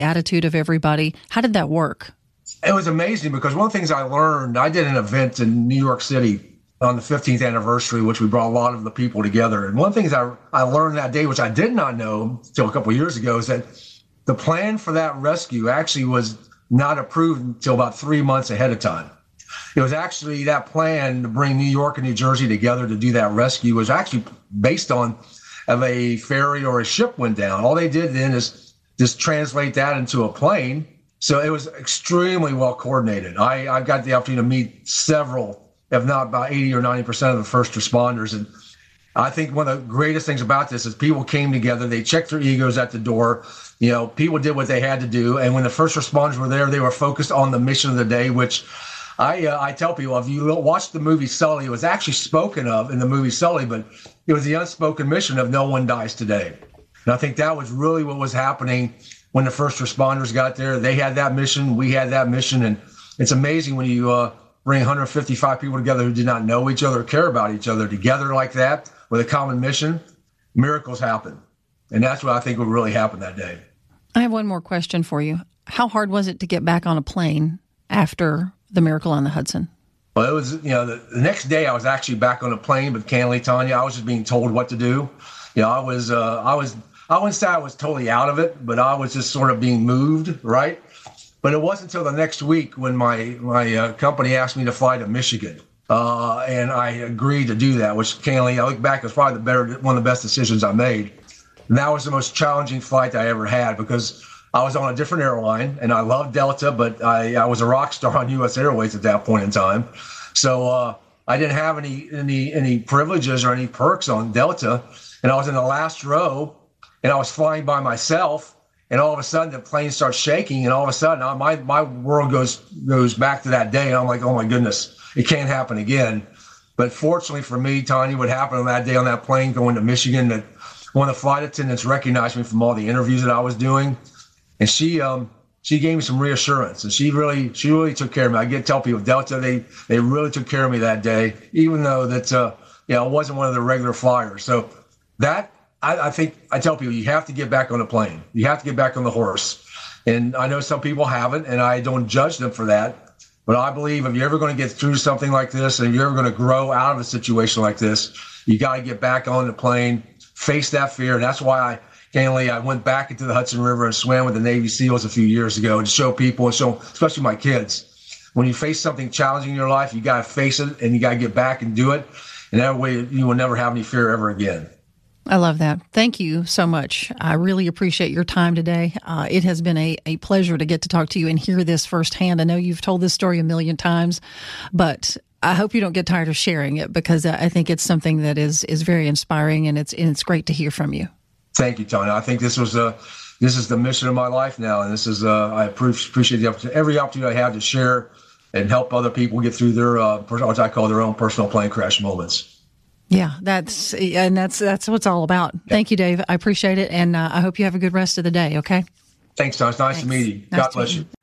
attitude of everybody. How did that work? It was amazing because one of the things I learned, I did an event in New York City on the 15th anniversary, which we brought a lot of the people together. And one of the things I learned that day, which I did not know until a couple of years ago, is that the plan for that rescue actually was not approved until about 3 months ahead of time. It was actually that plan to bring New York and New Jersey together to do that rescue was actually based on if a ferry or a ship went down. All they did then is just translate that into a plane. So it was extremely well coordinated. I got the opportunity to meet several, if not about 80 or 90% of the first responders. And I think one of the greatest things about this is people came together, they checked their egos at the door. People did what they had to do. And when the first responders were there, they were focused on the mission of the day, which I tell people, if you watch the movie Sully, it was actually spoken of in the movie Sully, but it was the unspoken mission of no one dies today. And I think that was really what was happening when the first responders got there. They had that mission, we had that mission. And it's amazing when you bring 155 people together who did not know each other or care about each other together like that with a common mission, miracles happen. And that's what I think would really happen that day. I have one more question for you. How hard was it to get back on a plane after the miracle on the Hudson? Well, it was, the next day I was actually back on a plane, but candidly, Tanya, I was just being told what to do. I wouldn't say I was totally out of it, but I was just sort of being moved, right? But it wasn't until the next week when my company asked me to fly to Michigan. And I agreed to do that, which candidly, I look back, was probably one of the best decisions I made. And that was the most challenging flight I ever had because I was on a different airline and I loved Delta, but I was a rock star on U.S. Airways at that point in time. So I didn't have any privileges or any perks on Delta. And I was in the last row and I was flying by myself. And all of a sudden the plane starts shaking. And all of a sudden my world goes back to that day. And I'm like, oh my goodness, it can't happen again. But fortunately for me, Tanya, what happened on that day on that plane going to Michigan, that one of the flight attendants recognized me from all the interviews that I was doing. And she gave me some reassurance, and she really took care of me. I tell people, Delta, they really took care of me that day, even though that I wasn't one of the regular flyers. So that I think I tell people, you have to get back on the plane, you have to get back on the horse. And I know some people haven't, and I don't judge them for that. But I believe if you're ever going to get through something like this, and you're ever going to grow out of a situation like this, you got to get back on the plane, face that fear. And that's why I went back into the Hudson River and swam with the Navy SEALs a few years ago to show people and show, especially my kids, when you face something challenging in your life, you got to face it and you got to get back and do it. And that way you will never have any fear ever again. I love that. Thank you so much. I really appreciate your time today. It has been a pleasure to get to talk to you and hear this firsthand. I know you've told this story a million times, but I hope you don't get tired of sharing it because I think it's something that is very inspiring and it's great to hear from you. Thank you, Tony. I think this is the mission of my life now, and this is I appreciate the opportunity, every opportunity I have to share and help other people get through their what I call their own personal plane crash moments. Yeah, that's what it's all about. Yeah. Thank you, Dave. I appreciate it, and I hope you have a good rest of the day. Okay. Thanks, Tony. It's nice to meet you. God bless you.